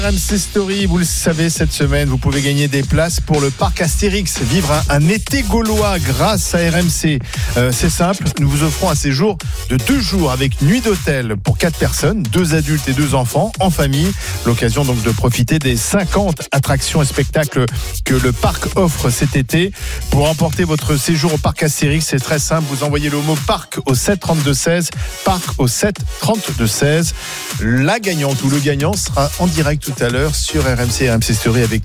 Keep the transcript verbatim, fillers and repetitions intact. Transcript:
R M C Story, vous le savez, cette semaine, vous pouvez gagner des places pour le parc Astérix, vivre un, un été gaulois grâce à R M C. Euh, c'est simple, nous vous offrons un séjour de deux jours avec nuit d'hôtel pour quatre personnes, deux adultes et deux enfants en famille. L'occasion donc de profiter des cinquante attractions et spectacles que le parc offre cet été. Pour remporter votre séjour au parc Astérix, c'est très simple, vous envoyez le mot parc au sept trente-deux seize, parc au sept trente-deux seize. La gagnante ou le gagnant sera en direct tout à l'heure sur R M C et R M C Story avec